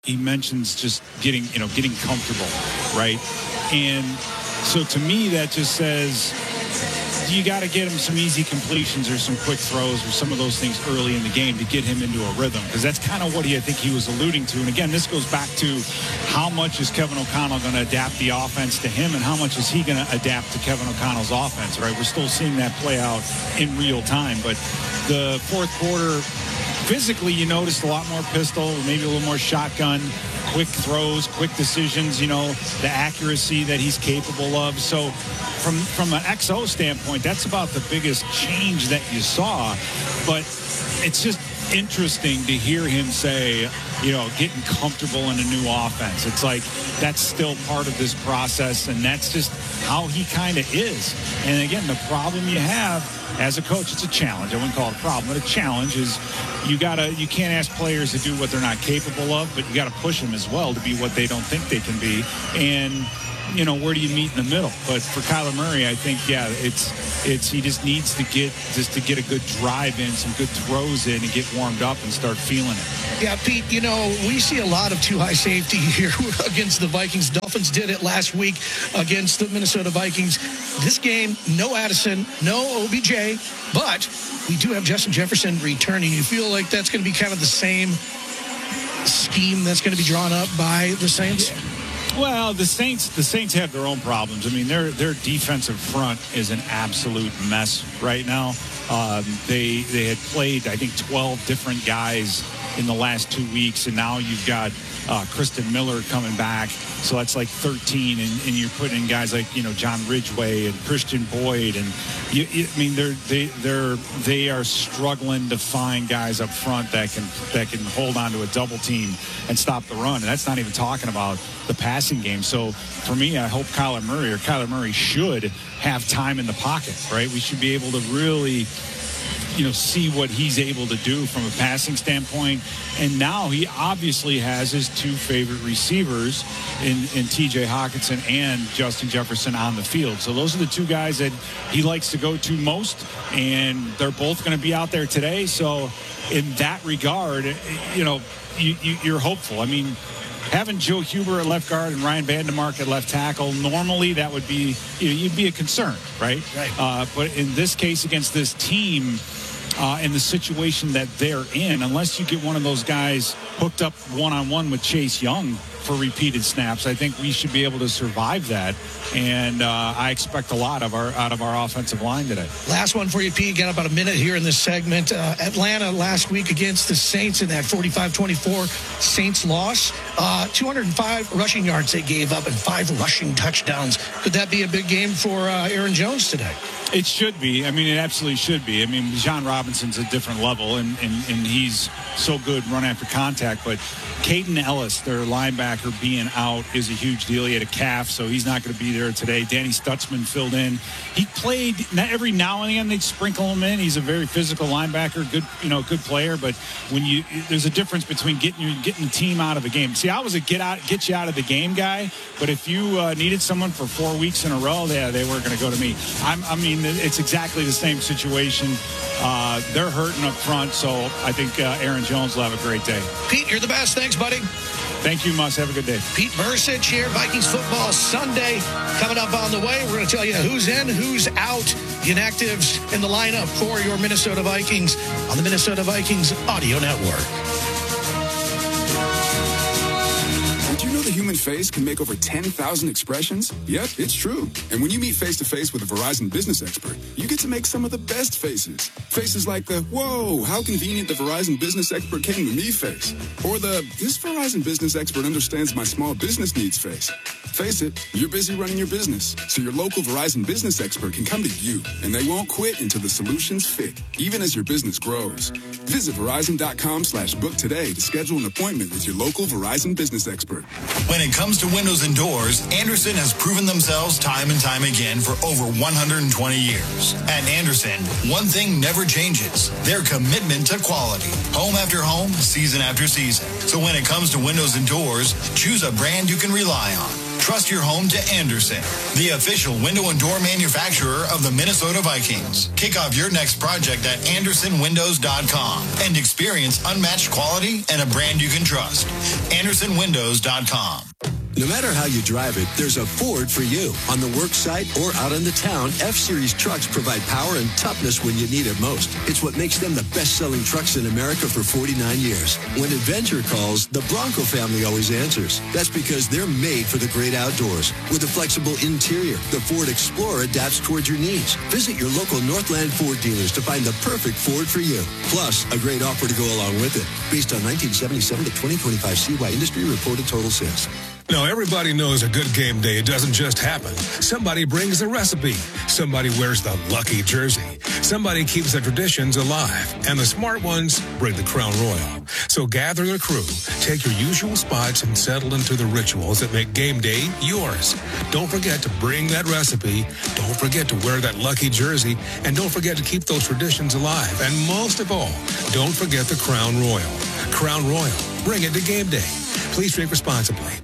He mentions just getting comfortable, right? And so to me, that just says you got to get him some easy completions or some quick throws or some of those things early in the game to get him into a rhythm, because that's kind of what I think he was alluding to. And again, this goes back to how much is Kevin O'Connell going to adapt the offense to him, and how much is he going to adapt to Kevin O'Connell's offense, right? We're still seeing that play out in real time. But the fourth quarter, physically, you noticed a lot more pistol, maybe a little more shotgun, quick throws, quick decisions, the accuracy that he's capable of. So from an XO standpoint, that's about the biggest change that you saw. But it's just interesting to hear him say, getting comfortable in a new offense. It's like that's still part of this process, and that's just how he kind of is. And again, the problem you have as a coach, it's a challenge. I wouldn't call it a problem, but a challenge is you can't ask players to do what they're not capable of, but you got to push them as well to be what they don't think they can be. And where do you meet in the middle? But for Kyler Murray, I think, it's he just needs to get a good drive in, some good throws in, and get warmed up and start feeling it. Yeah, Pete, we see a lot of too high safety here against the Vikings. Dolphins did it last week against the Minnesota Vikings. This game, no Addison, no OBJ, but we do have Justin Jefferson returning. You feel like that's going to be kind of the same scheme that's going to be drawn up by the Saints? Yeah. Well, the Saints have their own problems. I mean, their defensive front is an absolute mess right now. They had played, I think, 12 different guys in the last 2 weeks, and now you've got Kristen Miller coming back, so that's like 13, and you're putting in guys like John Ridgeway and Christian Boyd, and they are struggling to find guys up front that can hold on to a double team and stop the run, and that's not even talking about the passing game. So for me, I hope Kyler Murray should have time in the pocket, right? We should be able to really see what he's able to do from a passing standpoint. And now he obviously has his two favorite receivers in T.J. Hockenson and Justin Jefferson on the field. So those are the two guys that he likes to go to most, and they're both going to be out there today. So in that regard, you're hopeful. I mean, having Joe Huber at left guard and Ryan Vandemark at left tackle, normally that would be, you'd be a concern, right? Right. But in this case, against this team, in the situation that they're in, unless you get one of those guys hooked up one-on-one with Chase Young for repeated snaps, I think we should be able to survive that. And I expect a lot out of our offensive line today. Last one for you, Pete. Got about a minute here in this segment. Atlanta last week against the Saints in that 45-24 Saints loss. 205 rushing yards they gave up and 5 rushing touchdowns. Could that be a big game for Aaron Jones today? It should be. I mean, it absolutely should be. I mean, John Robinson's a different level, and he's so good run after contact. But Caden Ellis, their linebacker, being out is a huge deal. He had a calf, so he's not going to be there today. Danny Stutzman filled in. He played every now and again. They sprinkle him in. He's a very physical linebacker, good player. But when there's a difference between getting the team out of the game. See, I was a get you out of the game guy. But if you needed someone for 4 weeks in a row, they weren't going to go to me. I mean, it's exactly the same situation. They're hurting up front, so I think Aaron Jones will have a great day. Pete, you're the best. Thanks, buddy. Thank you, Muss. Have a good day. Pete Bercich here, Vikings Football Sunday. Coming up on the way, we're going to tell you who's in, who's out, the inactives in the lineup for your Minnesota Vikings on the Minnesota Vikings Audio Network. Did you know the human face can make over 10,000 expressions? Yep, it's true. And when you meet face-to-face with a Verizon business expert, you get to make some of the best faces. Faces like the, whoa, how convenient the Verizon business expert came to me face. Or the, this Verizon business expert understands my small business needs face. Face it, you're busy running your business, so your local Verizon business expert can come to you, and they won't quit until the solutions fit, even as your business grows. Visit Verizon.com/book today to schedule an appointment with your local Verizon business expert. When it comes to windows and doors, Andersen has proven themselves time and time again for over 120 years. At Andersen, one thing never changes: their commitment to quality. Home after home, season after season. So when it comes to windows and doors, choose a brand you can rely on. Trust your home to Andersen, the official window and door manufacturer of the Minnesota Vikings. Kick off your next project at AndersonWindows.com and experience unmatched quality and a brand you can trust. AndersonWindows.com. No matter how you drive it, there's a Ford for you. On the work site or out in the town, F-Series trucks provide power and toughness when you need it most. It's what makes them the best-selling trucks in America for 49 years. When adventure calls, the Bronco family always answers. That's because they're made for the great outdoors. With a flexible interior, the Ford Explorer adapts towards your needs. Visit your local Northland Ford dealers to find the perfect Ford for you. Plus, a great offer to go along with it. Based on 1977 to 2025 CY industry reported total sales. Now, everybody knows a good game day, it doesn't just happen. Somebody brings the recipe. Somebody wears the lucky jersey. Somebody keeps the traditions alive. And the smart ones bring the Crown Royal. So gather the crew, take your usual spots, and settle into the rituals that make game day yours. Don't forget to bring that recipe. Don't forget to wear that lucky jersey. And don't forget to keep those traditions alive. And most of all, don't forget the Crown Royal. Crown Royal. Bring it to game day. Please drink responsibly.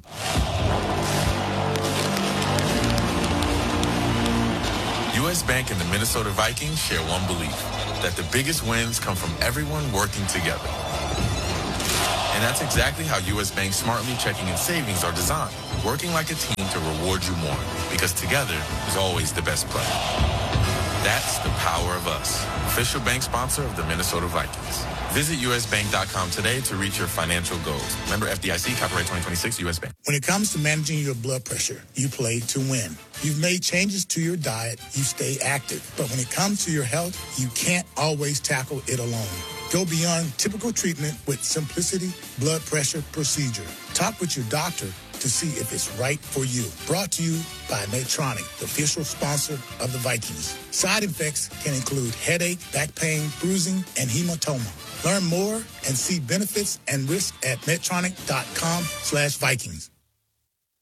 U.S. Bank and the Minnesota Vikings share one belief, that the biggest wins come from everyone working together. And that's exactly how U.S. Bank's Smartly checking and savings are designed, working like a team to reward you more, because together is always the best play. That's the power of us, official bank sponsor of the Minnesota Vikings. Visit usbank.com today to reach your financial goals. Member FDIC, copyright 2026, U.S. Bank. When it comes to managing your blood pressure, you play to win. You've made changes to your diet, you stay active. But when it comes to your health, you can't always tackle it alone. Go beyond typical treatment with Simplicity Blood Pressure Procedure. Talk with your doctor to see if it's right for you. Brought to you by Medtronic, the official sponsor of the Vikings. Side effects can include headache, back pain, bruising, and hematoma. Learn more and see benefits and risks at Medtronic.com/Vikings.